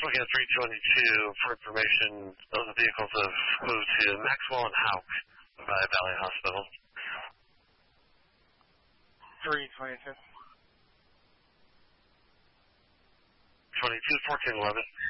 looking at 322 for information. Those vehicles have moved to Maxwell and Hauk by Valley Hospital. 322. 22, 1411.